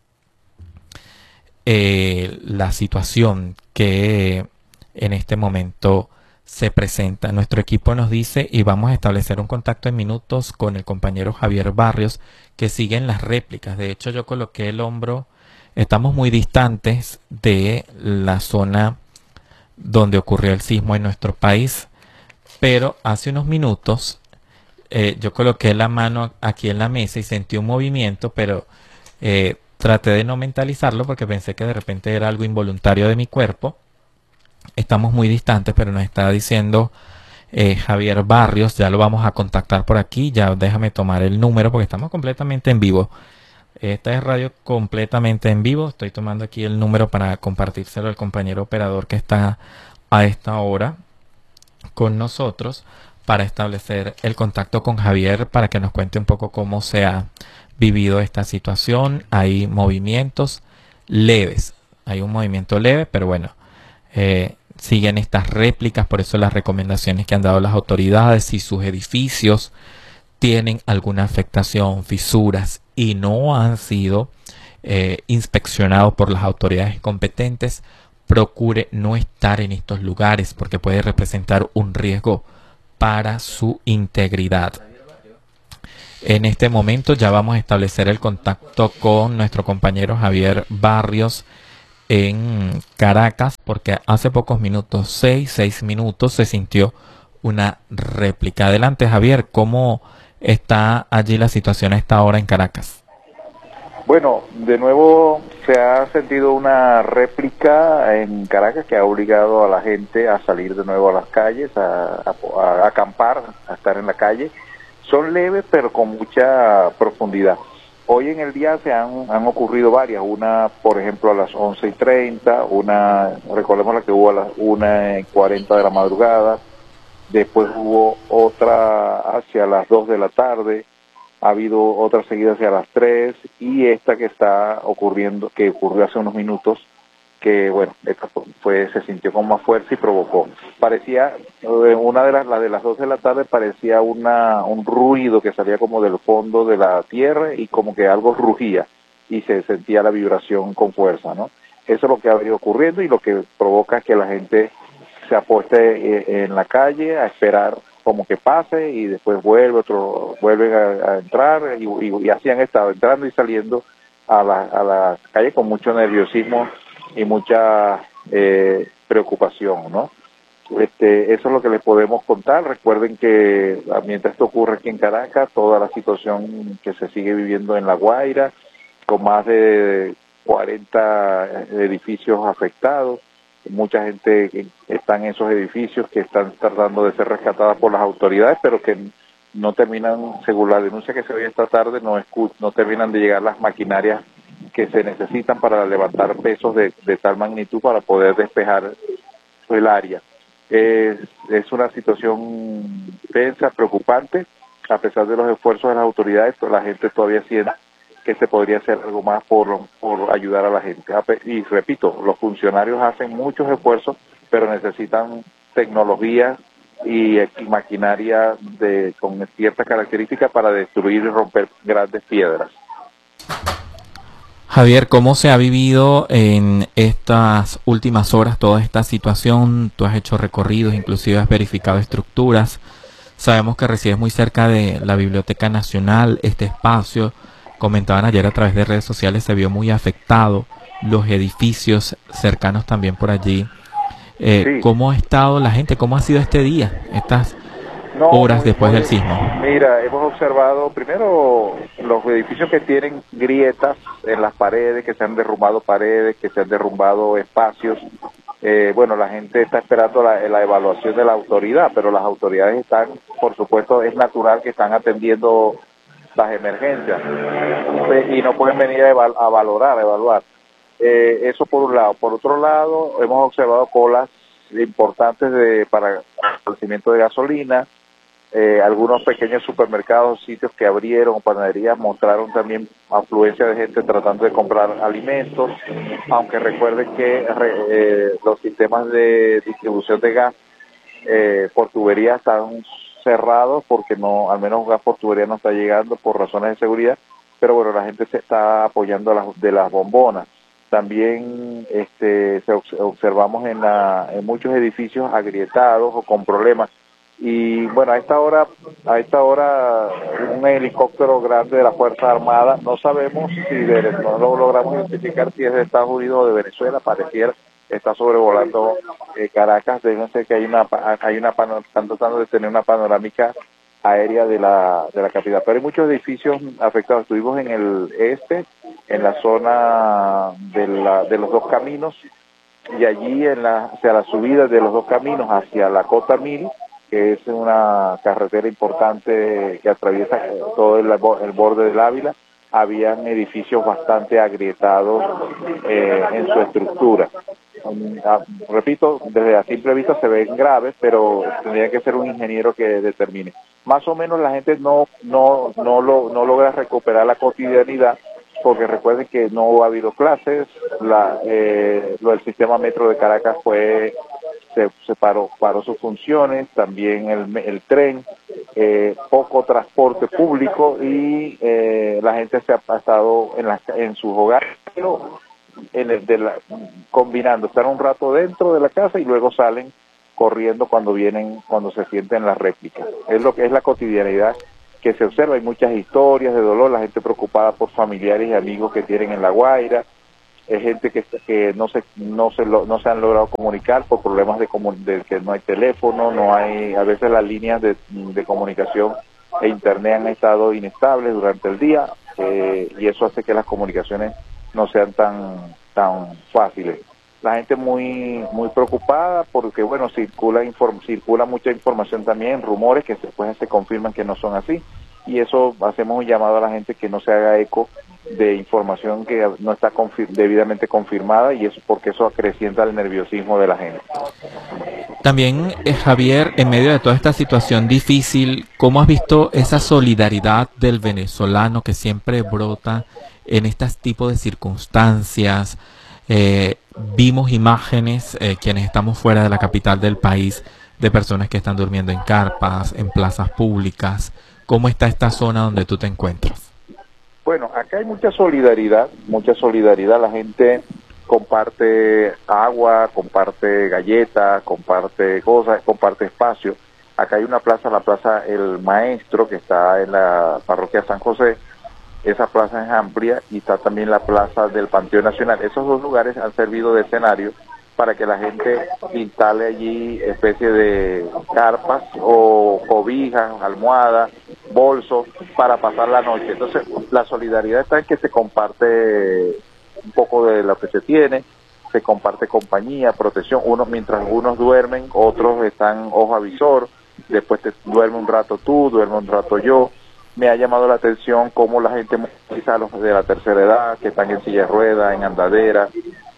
S2: eh, la situación que en este momento se presenta. Nuestro equipo nos dice, y vamos a establecer un contacto en minutos con el compañero Javier Barrios, que sigue en las réplicas. De hecho, yo coloqué el hombro, estamos muy distantes de la zona donde ocurrió el sismo en nuestro país, pero hace unos minutos eh, yo coloqué la mano aquí en la mesa y sentí un movimiento, pero eh, traté de no mentalizarlo porque pensé que de repente era algo involuntario de mi cuerpo. Estamos muy distantes, pero nos está diciendo eh, Javier Barrios, ya lo vamos a contactar por aquí. Ya déjame tomar el número porque estamos completamente en vivo. Esta es radio completamente en vivo. Estoy tomando aquí el número para compartírselo al compañero operador que está a esta hora con nosotros para establecer el contacto con Javier para que nos cuente un poco cómo se ha vivido esta situación. Hay movimientos leves, hay un movimiento leve, pero bueno, eh, siguen estas réplicas, por eso las recomendaciones que han dado las autoridades, si sus edificios tienen alguna afectación, fisuras y no han sido eh, inspeccionados por las autoridades competentes, procure no estar en estos lugares porque puede representar un riesgo para su integridad. En este momento ya vamos a establecer el contacto con nuestro compañero Javier Barrios en Caracas, porque hace pocos minutos, seis, seis minutos, se sintió una réplica. Adelante, Javier, ¿cómo está allí la situación a esta hora en Caracas?
S15: Bueno, de nuevo se ha sentido una réplica en Caracas que ha obligado a la gente a salir de nuevo a las calles, a, a, a acampar, a estar en la calle. Son leves pero con mucha profundidad. Hoy en el día se han, han ocurrido varias, una por ejemplo a las once y treinta, una, recordemos la que hubo a las una y cuarenta de la madrugada, después hubo otra hacia las dos de la tarde, ha habido otra seguida hacia las tres y esta que está ocurriendo, que ocurrió hace unos minutos, que bueno, esta fue, se sintió con más fuerza y provocó. Parecía, una de las, la de las dos de la tarde parecía una, un ruido que salía como del fondo de la tierra y como que algo rugía y se sentía la vibración con fuerza, ¿no? Eso es lo que ha venido ocurriendo y lo que provoca que la gente se apueste en la calle a esperar como que pase y después vuelve otro, vuelven a, a entrar y, y, y así han estado entrando y saliendo a la, a la calle con mucho nerviosismo y mucha eh, preocupación, ¿no? Este, eso es lo que les podemos contar. Recuerden que mientras esto ocurre aquí en Caracas, toda la situación que se sigue viviendo en La Guaira, con más de cuarenta edificios afectados, mucha gente que está en esos edificios que están tratando de ser rescatadas por las autoridades, pero que no terminan, según la denuncia que se ve esta tarde, no, escu no terminan de llegar las maquinarias que se necesitan para levantar pesos de, de tal magnitud para poder despejar el área. Es, es una situación tensa, preocupante, a pesar de los esfuerzos de las autoridades, la gente todavía siente que se podría hacer algo más por, por ayudar a la gente. Y repito, los funcionarios hacen muchos esfuerzos, pero necesitan tecnología y, y maquinaria de, con ciertas características para destruir y romper grandes piedras.
S2: Javier, ¿cómo se ha vivido en estas últimas horas toda esta situación? Tú has hecho recorridos, inclusive has verificado estructuras. Sabemos que resides muy cerca de la Biblioteca Nacional. Este espacio, comentaban ayer a través de redes sociales, se vio muy afectado. Los edificios cercanos también por allí. Eh, sí. ¿Cómo ha estado la gente? ¿Cómo ha sido este día? Estas no, horas muy, después muy, del sismo.
S15: Mira, hemos observado primero los edificios que tienen grietas en las paredes, que se han derrumbado paredes, que se han derrumbado espacios. Eh, bueno, la gente está esperando la, la evaluación de la autoridad, pero las autoridades están, por supuesto, es natural que están atendiendo las emergencias y no pueden venir a, eval a valorar, a evaluar. Eh, eso por un lado. Por otro lado, hemos observado colas importantes de, para abastecimiento de gasolina. Eh, algunos pequeños supermercados, sitios que abrieron, panaderías, mostraron también afluencia de gente tratando de comprar alimentos, aunque recuerden que eh, los sistemas de distribución de gas eh, por tubería están cerrados porque no, al menos gas por tubería no está llegando por razones de seguridad, pero bueno, la gente se está apoyando a las, de las bombonas. También este, se observamos en, la, en muchos edificios agrietados o con problemas. Y bueno, a esta hora, a esta hora un helicóptero grande de la Fuerza Armada, no sabemos si de, no lo logramos identificar si es de Estados Unidos o de Venezuela, pareciera está sobrevolando eh, Caracas. Deben ser que hay una, hay una están tratando de tener una panorámica aérea de la de la capital, pero hay muchos edificios afectados. Estuvimos en el este, en la zona de la de los dos caminos, y allí en la hacia la subida de los dos caminos hacia la Cota Mil, que es una carretera importante que atraviesa todo el, el borde del Ávila, habían edificios bastante agrietados eh, en su estructura. Um, ah, repito, desde a simple vista se ven graves, pero tendría que ser un ingeniero que determine. Más o menos la gente no no no lo, no logra recuperar la cotidianidad, porque recuerden que no ha habido clases, la, eh, lo del sistema metro de Caracas fue se, se paró, paró sus funciones, también el, el tren, eh, poco transporte público y eh, la gente se ha pasado en, la, en sus hogares, pero en el de la, combinando, están un rato dentro de la casa y luego salen corriendo cuando vienen, cuando se sienten las réplicas. Es lo que es la cotidianidad que se observa. Hay muchas historias de dolor, la gente preocupada por familiares y amigos que tienen en La Guaira, hay gente que, que no se no se lo, no se han logrado comunicar por problemas de, de que no hay teléfono, no hay, a veces las líneas de, de comunicación e internet han estado inestables durante el día, eh, y eso hace que las comunicaciones no sean tan tan fáciles. La gente muy muy preocupada porque, bueno, circula inform, circula mucha información también, rumores que después se confirman que no son así, y eso hacemos un llamado a la gente que no se haga eco de información que no está confir debidamente confirmada, y eso porque eso acrecienta el nerviosismo de la gente.
S2: También, eh, Javier, en medio de toda esta situación difícil, ¿cómo has visto esa solidaridad del venezolano que siempre brota en este tipo de circunstancias? Eh, vimos imágenes, eh, quienes estamos fuera de la capital del país, de personas que están durmiendo en carpas, en plazas públicas. ¿Cómo está esta zona donde tú te encuentras?
S15: Bueno, acá hay mucha solidaridad, mucha solidaridad. La gente comparte agua, comparte galletas, comparte cosas, comparte espacio. Acá hay una plaza, la Plaza El Maestro, que está en la parroquia San José. Esa plaza es amplia, y está también la plaza del Panteón Nacional. Esos dos lugares han servido de escenario para que la gente instale allí especie de carpas o cobijas, almohadas, bolsos para pasar la noche. Entonces, la solidaridad está en que se comparte un poco de lo que se tiene, se comparte compañía, protección. Unos, mientras unos duermen, otros están ojo a visor, después te duerme un rato tú, duerme un rato yo. Me ha llamado la atención cómo la gente moviliza a los de la tercera edad, que están en silla de ruedas, en andadera,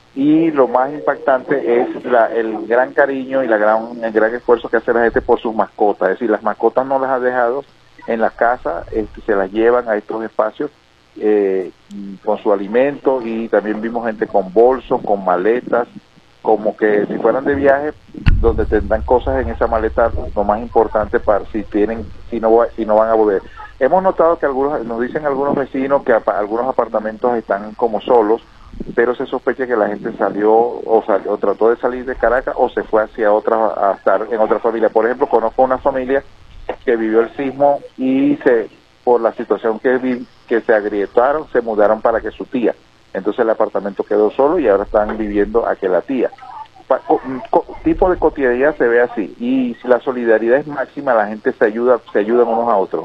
S15: y lo más impactante es la, el gran cariño y la gran, el gran esfuerzo que hace la gente por sus mascotas. Es decir, las mascotas no las ha dejado en la casa, este, se las llevan a estos espacios eh, con su alimento, y también vimos gente con bolsos, con maletas, como que si fueran de viaje, donde tendrán cosas en esa maleta, lo más importante para si tienen, si no, si no van a volver. Hemos notado que algunos, nos dicen algunos vecinos que apa, algunos apartamentos están como solos, pero se sospecha que la gente salió o, salió, o trató de salir de Caracas o se fue hacia otra, a estar en otra familia. Por ejemplo, conozco una familia que vivió el sismo y se, por la situación que, vi, que se agrietaron, se mudaron para que su tía. Entonces el apartamento quedó solo y ahora están viviendo a que la tía. Pa, co, co, tipo de cotidianidad se ve así, y si la solidaridad es máxima, la gente se ayuda, se ayudan unos a otros.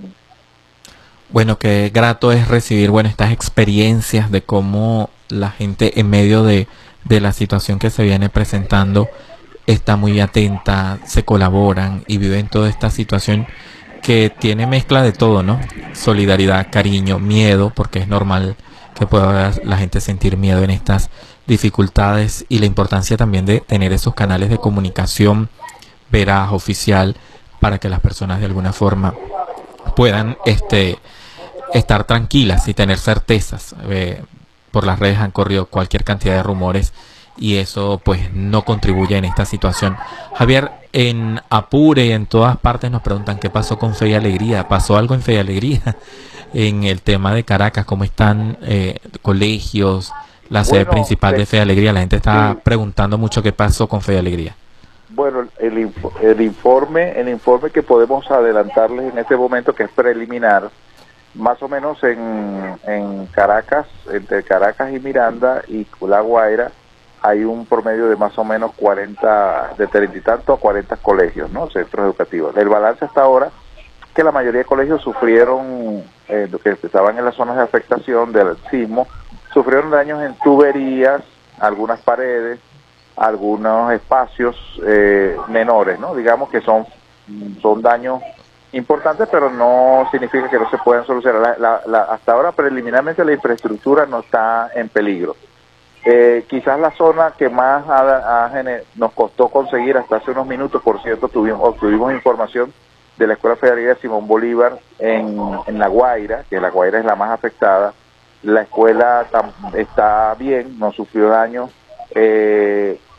S2: Bueno, qué grato es recibir, bueno, estas experiencias de cómo la gente en medio de, de la situación que se viene presentando está muy atenta, se colaboran y viven toda esta situación que tiene mezcla de todo, ¿no? Solidaridad, cariño, miedo, porque es normal que pueda la gente sentir miedo en estas dificultades, y la importancia también de tener esos canales de comunicación veraz, oficial, para que las personas de alguna forma puedan este estar tranquilas y tener certezas. Eh, por las redes han corrido cualquier cantidad de rumores, y eso pues no contribuye en esta situación. Javier, en Apure y en todas partes nos preguntan qué pasó con Fe y Alegría. ¿Pasó algo en Fe y Alegría? En el tema de Caracas, ¿cómo están eh, colegios, la sede bueno, principal de Fe y Alegría? La gente está sí. preguntando mucho qué pasó con Fe y Alegría.
S15: Bueno, el, el informe el informe que podemos adelantarles en este momento, que es preliminar, más o menos en, en Caracas, entre Caracas y Miranda y La Guaira, hay un promedio de más o menos cuarenta, de treinta y tantos a cuarenta colegios, ¿no? Centros educativos. El balance hasta ahora que la mayoría de colegios sufrieron, eh, que estaban en las zonas de afectación del sismo, sufrieron daños en tuberías, algunas paredes, algunos espacios eh, menores, ¿no? Digamos que son, son daños importantes, pero no significa que no se puedan solucionar. La, la, la, hasta ahora, preliminarmente, la infraestructura no está en peligro. Eh, quizás la zona que más ha, ha, nos costó conseguir hasta hace unos minutos, por cierto, tuvimos, obtuvimos información de la Escuela Federal Simón Bolívar en, en La Guaira, que La Guaira es la más afectada. La escuela tam, está bien, no sufrió daño. Eh, sin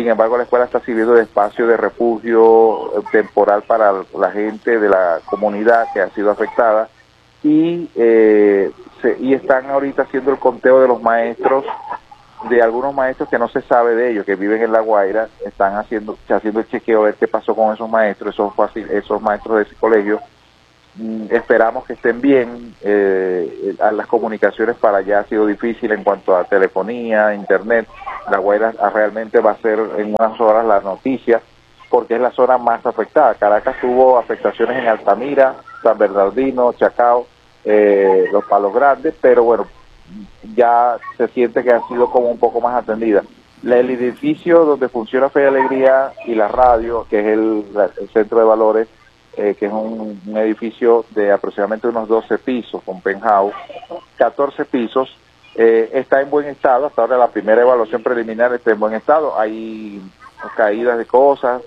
S15: Sin embargo, la escuela está sirviendo de espacio de refugio temporal para la gente de la comunidad que ha sido afectada y, eh, se, y están ahorita haciendo el conteo de los maestros, de algunos maestros que no se sabe de ellos, que viven en La Guaira, están haciendo haciendo el chequeo a ver qué pasó con esos maestros, esos, esos maestros de ese colegio. Mm, esperamos que estén bien. Eh, las comunicaciones para allá ha sido difícil en cuanto a telefonía, internet. La Guaira realmente va a ser en unas horas la noticia porque es la zona más afectada. Caracas tuvo afectaciones en Altamira, San Bernardino, Chacao, eh, Los Palos Grandes, pero bueno, ya se siente que ha sido como un poco más atendida. El edificio donde funciona Fe y Alegría y la radio, que es el, el centro de valores, eh, que es un, un edificio de aproximadamente unos doce pisos, con penthouse, catorce pisos, eh, está en buen estado. Hasta ahora la primera evaluación preliminar está en buen estado. Hay caídas de cosas,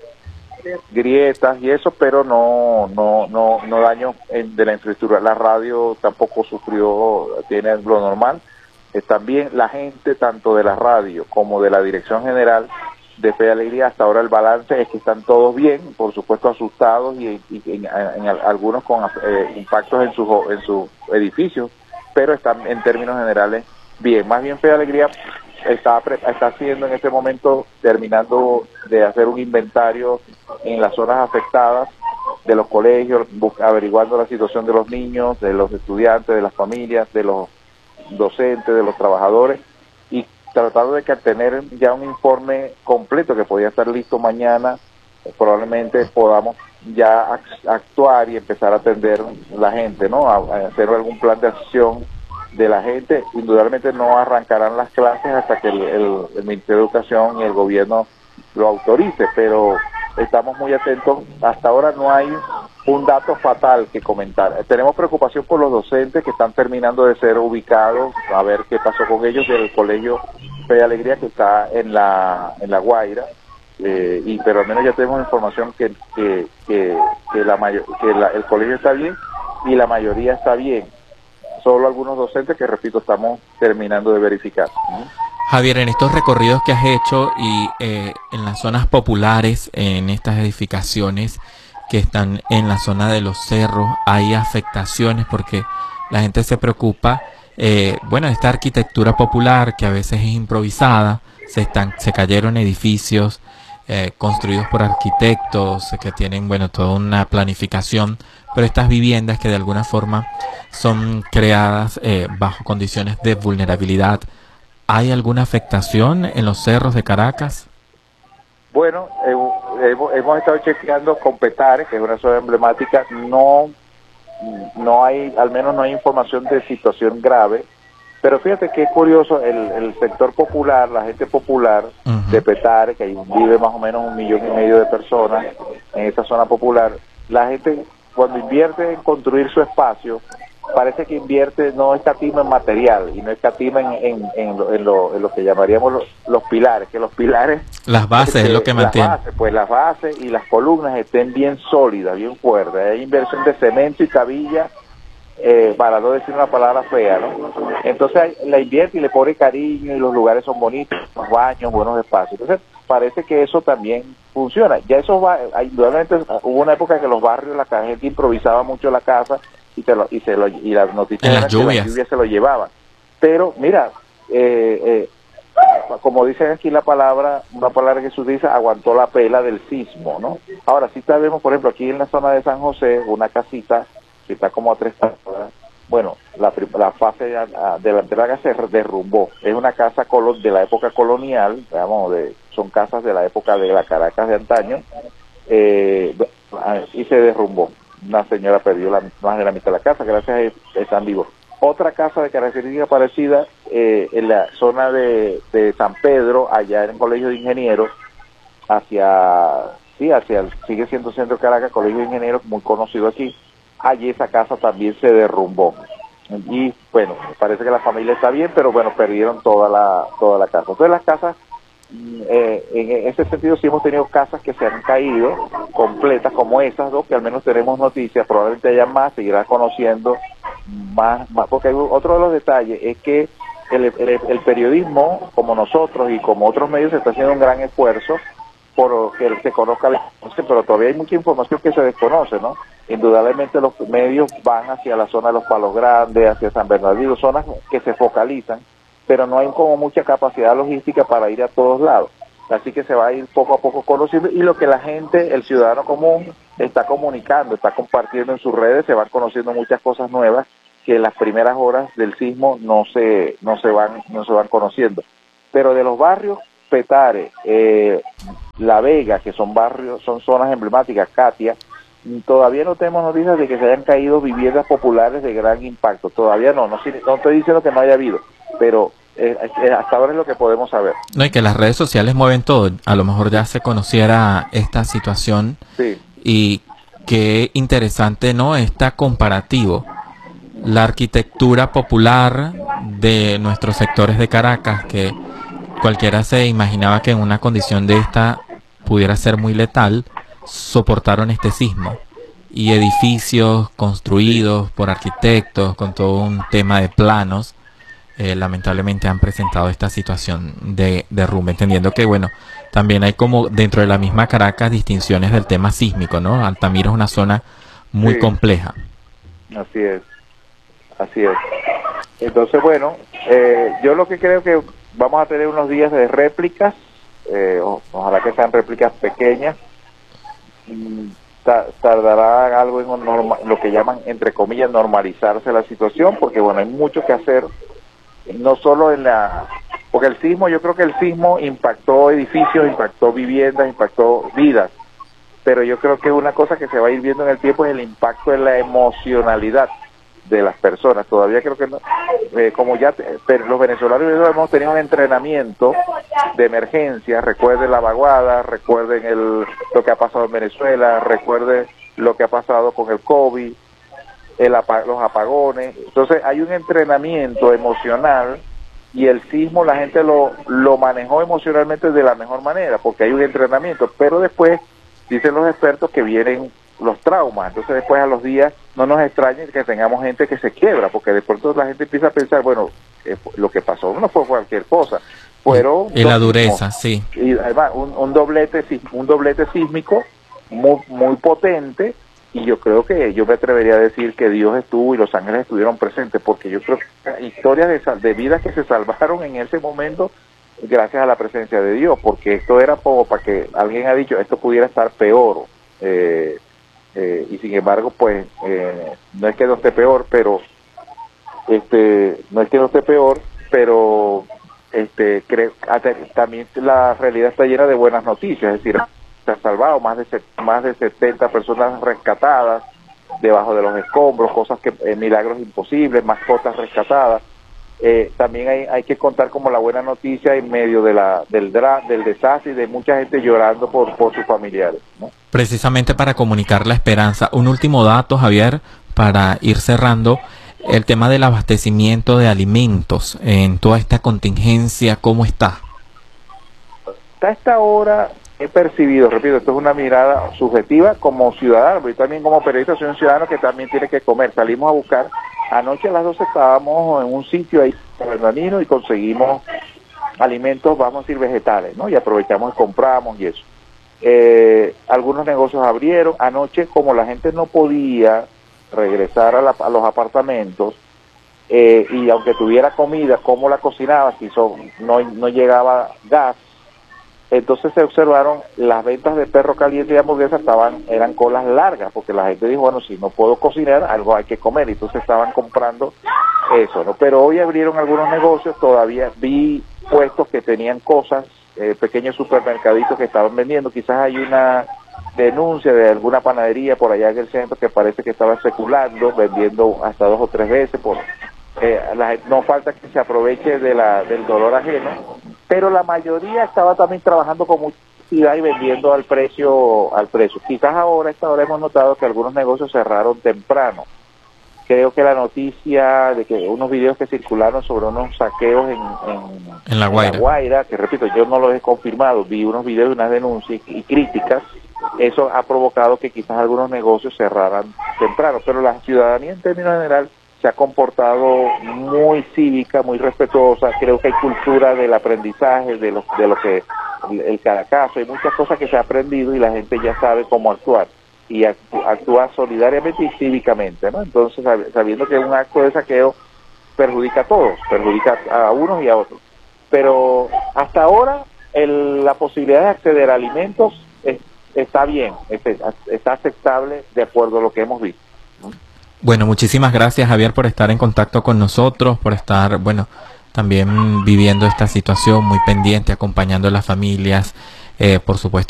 S15: grietas y eso, pero no no no no daño en, de la infraestructura. La radio tampoco sufrió, tiene lo normal. Eh, también la gente, tanto de la radio como de la dirección general de Fe y Alegría, hasta ahora el balance es que están todos bien, por supuesto asustados y, y en, en, en algunos con eh, impactos en sus en sus edificios, pero están en términos generales bien. Más bien Fe y Alegría está está haciendo en este momento, terminando de hacer un inventario en las zonas afectadas de los colegios, averiguando la situación de los niños, de los estudiantes, de las familias, de los docentes, de los trabajadores, y tratando de que al tener ya un informe completo que podría estar listo mañana, eh, probablemente podamos ya actuar y empezar a atender la gente, ¿no? A, a hacer algún plan de acción de la gente. Indudablemente no arrancarán las clases hasta que el, el, el Ministerio de Educación y el gobierno lo autorice, pero estamos muy atentos. Hasta ahora no hay un dato fatal que comentar. Tenemos preocupación por los docentes que están terminando de ser ubicados, a ver qué pasó con ellos del colegio Fe y Alegría, que está en la en La Guaira, eh, y pero al menos ya tenemos información que que, que, que, la mayor, que la, el colegio está bien y la mayoría está bien. Solo algunos docentes que, repito, estamos terminando de verificar.
S2: Javier, en estos recorridos que has hecho y eh, en las zonas populares, en estas edificaciones que están en la zona de los cerros, hay afectaciones porque la gente se preocupa, eh, bueno, esta arquitectura popular que a veces es improvisada, se están, se cayeron edificios eh, construidos por arquitectos que tienen, bueno, toda una planificación, pero estas viviendas que de alguna forma son creadas eh, bajo condiciones de vulnerabilidad. ¿Hay alguna afectación en los cerros de Caracas?
S15: Bueno, eh, hemos, hemos estado chequeando con Petare, que es una zona emblemática. No, no hay, al menos no hay información de situación grave. Pero fíjate que es curioso, el, el sector popular, la gente popular uh-huh. de Petare, que ahí vive más o menos un millón y medio de personas en esa zona popular, la gente cuando invierte en construir su espacio, parece que invierte, no escatima en material y no escatima en, en, en, lo, en, lo, en lo que llamaríamos los, los pilares, que los pilares...
S2: Las bases este, es lo que mantiene.
S15: Las bases, pues las bases y las columnas estén bien sólidas, bien fuertes. Hay inversión de cemento y cabilla, eh, para no decir una palabra fea, ¿no? Entonces la invierte y le pone cariño y los lugares son bonitos, los baños, buenos espacios. Entonces parece que eso también funciona. Ya eso va, indudablemente hubo una época que los barrios, la gente improvisaba mucho la casa y, te lo, y, se lo, y las noticias
S2: en las lluvias.
S15: las lluvias se lo llevaban. Pero mira, eh, eh, como dicen aquí la palabra, una palabra que se utiliza, aguantó la pela del sismo, ¿no? Ahora sí sabemos, por ejemplo, aquí en la zona de San José, una casita que está como a tres cuadras, bueno, la, la fase delantera de la casa se derrumbó. Es una casa colon, de la época colonial, digamos, de, son casas de la época de la Caracas de antaño, eh, y se derrumbó. Una señora perdió la, más de la mitad de la casa, gracias a ellos están vivos. Otra casa de característica parecida, eh, en la zona de, de San Pedro, allá en el Colegio de Ingenieros, hacia, sí, hacia el, sigue siendo Centro Caracas, Colegio de Ingenieros, muy conocido aquí. Allí esa casa también se derrumbó. Y bueno, parece que la familia está bien, pero bueno, perdieron toda la, toda la casa. Entonces las casas, eh, en ese sentido sí hemos tenido casas que se han caído completas, como esas dos, que al menos tenemos noticias, probablemente haya más, seguirán conociendo más, más, porque hay otro de los detalles es que el, el, el periodismo, como nosotros y como otros medios, está haciendo un gran esfuerzo por que se conozca la información, pero todavía hay mucha información que se desconoce, ¿no? Indudablemente los medios van hacia la zona de los Palos Grandes, hacia San Bernardino, zonas que se focalizan, pero no hay como mucha capacidad logística para ir a todos lados. Así que se va a ir poco a poco conociendo, y lo que la gente, el ciudadano común, está comunicando, está compartiendo en sus redes, se van conociendo muchas cosas nuevas que en las primeras horas del sismo no se no se van no se van conociendo. Pero de los barrios Petare, eh, La Vega, que son barrios, son zonas emblemáticas, Katia, todavía no tenemos noticias de que se hayan caído viviendas populares de gran impacto. Todavía no, no, no estoy diciendo que no haya habido, pero eh, hasta ahora es lo que podemos saber.
S2: No, y que las redes sociales mueven todo. A lo mejor ya se conociera esta situación.
S15: Sí.
S2: Y qué interesante, ¿no? Está comparativo. La arquitectura popular de nuestros sectores de Caracas, que cualquiera se imaginaba que en una condición de esta pudiera ser muy letal, soportaron este sismo. Y edificios construidos por arquitectos con todo un tema de planos, eh, lamentablemente han presentado esta situación de derrumbe, entendiendo que, bueno, también hay como dentro de la misma Caracas distinciones del tema sísmico, ¿no? Altamira es una zona muy
S15: Sí.
S2: compleja.
S15: Así es, así es. Entonces, bueno, eh, yo lo que creo que vamos a tener unos días de réplicas, eh, o- ojalá que sean réplicas pequeñas. Mm, ta- tardará algo en norma- lo que llaman, entre comillas, normalizarse la situación, porque bueno, hay mucho que hacer, no solo en la... Porque el sismo, yo creo que el sismo impactó edificios, impactó viviendas, impactó vidas, pero yo creo que una cosa que se va a ir viendo en el tiempo es el impacto en la emocionalidad de las personas. Todavía creo que no, eh, como ya te- pero los venezolanos hemos tenido un entrenamiento de emergencia, recuerden la vaguada, recuerden el, lo que ha pasado en Venezuela, recuerden lo que ha pasado con el COVID, el apa- los apagones. Entonces hay un entrenamiento emocional, y el sismo la gente lo, lo manejó emocionalmente de la mejor manera, porque hay un entrenamiento, pero después dicen los expertos que vienen los traumas. Entonces después a los días no nos extrañe que tengamos gente que se quiebra, porque de pronto la gente empieza a pensar, bueno, eh, lo que pasó no fue cualquier cosa, fueron
S2: Y la
S15: dos
S2: dureza,
S15: sismos.
S2: sí.
S15: Y además un, un doblete sis- un doblete sísmico muy muy potente, y yo creo que yo me atrevería a decir que Dios estuvo y los ángeles estuvieron presentes, porque yo creo que hay historias de, sal- de vidas que se salvaron en ese momento gracias a la presencia de Dios, porque esto era como para que alguien ha dicho esto pudiera estar peor, eh, eh, y sin embargo pues eh, no es que no esté peor, pero este no es que no esté peor, pero este creo hasta- también la realidad está llena de buenas noticias, es decir, se han salvado más de se- más de setenta personas rescatadas debajo de los escombros, cosas que eh, milagros imposibles, mascotas rescatadas. Eh, también hay, hay que contar como la buena noticia en medio de la del dra del desastre y de mucha gente llorando por por sus familiares, ¿no?
S2: Precisamente para comunicar la esperanza. Un último dato, Javier, para ir cerrando. El tema del abastecimiento de alimentos en toda esta contingencia, ¿cómo está?
S15: Hasta esta hora he percibido, repito, esto es una mirada subjetiva como ciudadano, pero yo también como periodista soy un ciudadano que también tiene que comer. Salimos a buscar, anoche a las doce estábamos en un sitio ahí en Bernardino y conseguimos alimentos, vamos a decir vegetales, ¿no? Y aprovechamos y compramos y eso. Eh, algunos negocios abrieron. Anoche, como la gente no podía regresar a, la- a los apartamentos, eh, y aunque tuviera comida, ¿cómo la cocinaba? Si son, no, no llegaba gas, entonces se observaron las ventas de perro caliente y hamburguesas, estaban eran colas largas, porque la gente dijo, bueno, si no puedo cocinar, algo hay que comer, y entonces estaban comprando eso, ¿no? Pero hoy abrieron algunos negocios, todavía vi puestos que tenían cosas, eh, pequeños supermercaditos que estaban vendiendo. Quizás hay una denuncia de alguna panadería por allá en el centro que parece que estaba especulando, vendiendo hasta dos o tres veces, por eh, la gente- no falta que se aproveche de la del dolor ajeno, pero la mayoría estaba también trabajando con mucha actividad y vendiendo al precio al precio. Quizás ahora, a esta hora, hemos notado que algunos negocios cerraron temprano. Creo que la noticia de que unos videos que circularon sobre unos saqueos en, en,
S2: En La Guaira.
S15: Guaira, que repito, yo no los he confirmado, vi unos videos y unas denuncias y, y críticas, eso ha provocado que quizás algunos negocios cerraran temprano, pero la ciudadanía en términos general se ha comportado muy cívica, muy respetuosa. Creo que hay cultura del aprendizaje, de lo, de lo que el, el caracazo, hay muchas cosas que se ha aprendido y la gente ya sabe cómo actuar y actú, actúa solidariamente y cívicamente, ¿no? Entonces, sabiendo que un acto de saqueo perjudica a todos, perjudica a unos y a otros. Pero hasta ahora el, la posibilidad de acceder a alimentos es, está bien, es, está aceptable de acuerdo a lo que hemos visto, ¿no?
S2: Bueno, muchísimas gracias, Javier, por estar en contacto con nosotros, por estar, bueno, también viviendo esta situación, muy pendiente, acompañando a las familias, eh, por supuesto.